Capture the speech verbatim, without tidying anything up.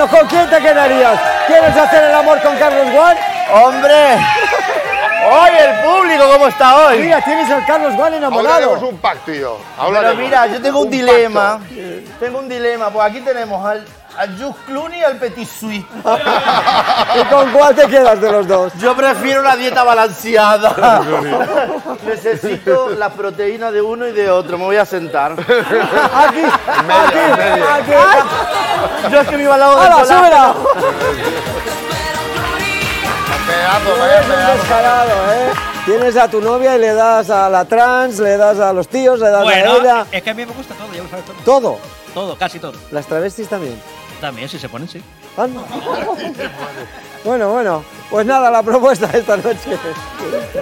Bueno, ¿con quién te quedarías? ¿Quieres hacer el amor con Carlos Gual? ¡Hombre! ¡Hoy el público cómo está hoy! Mira, tienes al Carlos Gual enamorado. Hablaremos un pacto, tío. Pero mira, yo tengo un, un dilema. Pacto. Tengo un dilema. Pues aquí tenemos al, al George Clooney y al Petit Suisse. ¿Y con cuál te quedas de los dos? Yo prefiero una dieta balanceada. Necesito la proteína de uno y de otro. Me voy a sentar. Aquí, aquí, aquí. Yo es que me iba al lado de ¡Hala, súbela! Pedazo, Tú eres un descarado, ¿eh? Tienes a tu novia y le das a la trans, le das a los tíos, le das bueno, a ella. Es que a mí me gusta todo, ya lo sabes todo. ¿Todo? Todo, casi todo. ¿Las travestis también? También, si se ponen, sí. Anda. Bueno, bueno. Pues nada, la propuesta esta noche.